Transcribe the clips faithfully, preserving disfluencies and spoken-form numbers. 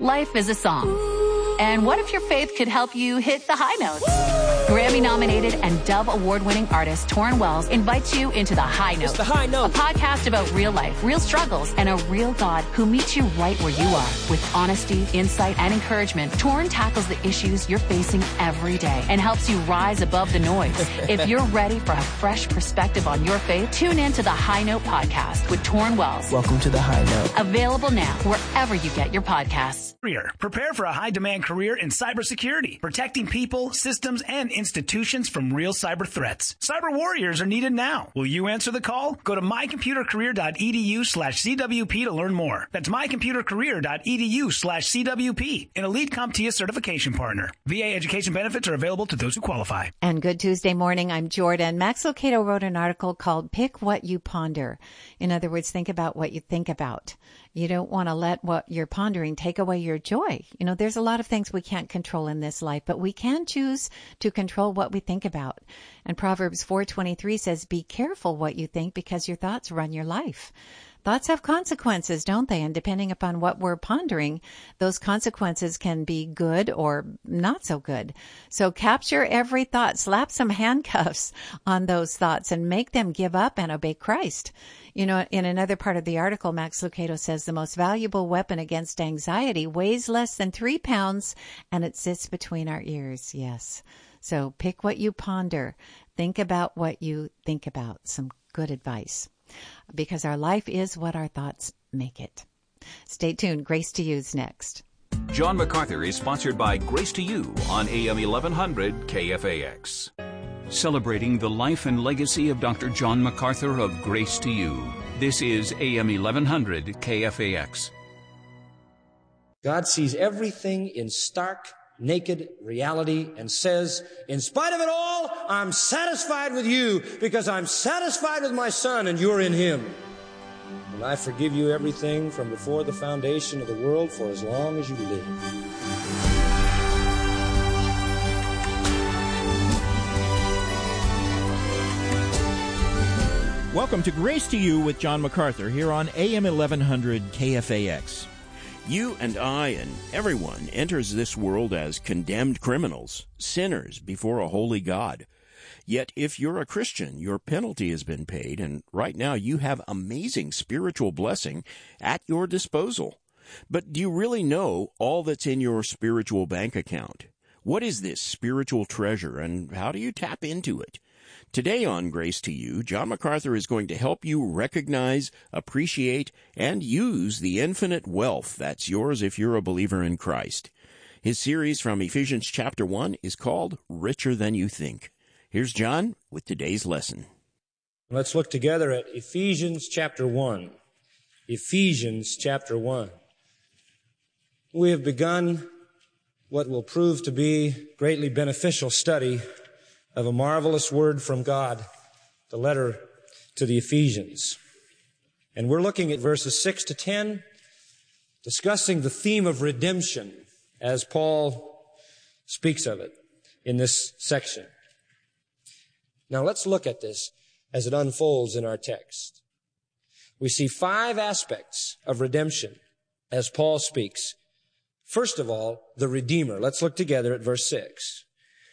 Life is a song. And what if your faith could help you hit the high notes? Grammy-nominated and Dove Award-winning artist Torrin Wells invites you into The High Note. It's The High Note. A podcast about real life, real struggles, and a real God who meets you right where you are. With honesty, insight, and encouragement, Torrin tackles the issues you're facing every day and helps you rise above the noise. If you're ready for a fresh perspective on your faith, tune in to The High Note podcast with Torrin Wells. Welcome to The High Note. Available now wherever you get your podcasts. Career. Prepare for a high-demand career in cybersecurity, protecting people, systems, and institutions from real cyber threats. Cyber warriors are needed now. Will you answer the call? Go to mycomputercareer.edu slash CWP to learn more. That's mycomputercareer.edu slash CWP, an Elite CompTIA certification partner. V A education benefits are available to those who qualify. And good Tuesday morning. I'm Jordan. Max Lucado wrote an article called Pick What You Ponder. In other words, think about what you think about. You don't want to let what you're pondering take away your joy. You know, there's a lot of things we can't control in this life, but we can choose to control what we think about. And Proverbs four twenty-three says, be careful what you think because your thoughts run your life. Thoughts have consequences, don't they? And depending upon what we're pondering, those consequences can be good or not so good. So capture every thought, slap some handcuffs on those thoughts and make them give up and obey Christ. You know, in another part of the article, Max Lucado says the most valuable weapon against anxiety weighs less than three pounds and it sits between our ears. Yes. So pick what you ponder. Think about what you think about. Some good advice. Because our life is what our thoughts make it. Stay tuned. Grace to You's next. John MacArthur is sponsored by Grace to You on A M eleven hundred K F A X. Celebrating the life and legacy of Doctor John MacArthur of Grace to You. This is A M eleven hundred K F A X. God sees everything in stark, naked reality and says, in spite of it all, I'm satisfied with you because I'm satisfied with my Son and you're in Him. And I forgive you everything from before the foundation of the world for as long as you live. Welcome to Grace to You with John MacArthur here on A M eleven hundred K F A X. You and I and everyone enters this world as condemned criminals, sinners before a holy God. Yet if you're a Christian, your penalty has been paid, and right now you have amazing spiritual blessing at your disposal. But do you really know all that's in your spiritual bank account? What is this spiritual treasure, and how do you tap into it? Today on Grace to You, John MacArthur is going to help you recognize, appreciate, and use the infinite wealth that's yours if you're a believer in Christ. His series from Ephesians chapter one is called Richer Than You Think. Here's John with today's lesson. Let's look together at Ephesians chapter one. Ephesians chapter one. We have begun what will prove to be greatly beneficial study of a marvelous word from God, the letter to the Ephesians. And we're looking at verses six to ten, discussing the theme of redemption as Paul speaks of it in this section. Now let's look at this as it unfolds in our text. We see five aspects of redemption as Paul speaks. First of all, the Redeemer. Let's look together at verse six.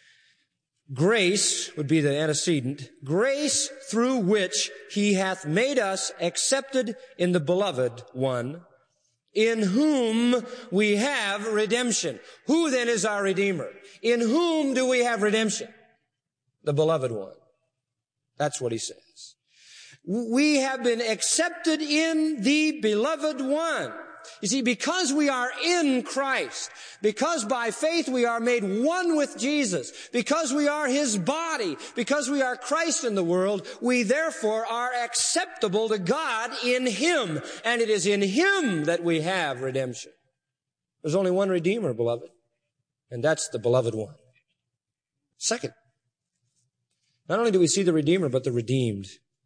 Grace would be the antecedent. Grace through which He hath made us accepted in the Beloved One, in whom we have redemption. Who then is our Redeemer? In whom do we have redemption? The Beloved One. That's what he says. We have been accepted in the Beloved One. You see, because we are in Christ, because by faith we are made one with Jesus, because we are His body, because we are Christ in the world, we therefore are acceptable to God in Him. And it is in Him that we have redemption. There's only one Redeemer, beloved, and that's the Beloved One. Second, not only do we see the Redeemer, but the redeemed.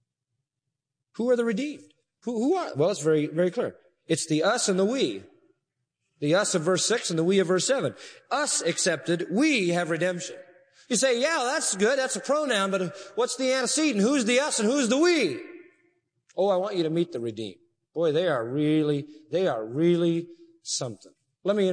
Who are the redeemed? Who, who are? Well, it's very, very clear. It's the us and the we. The us of verse six and the we of verse seven. Us accepted, we have redemption. You say, yeah, that's good, that's a pronoun, but what's the antecedent? Who's the us and who's the we? Oh, I want you to meet the redeemed. Boy, they are really, they are really something. Let me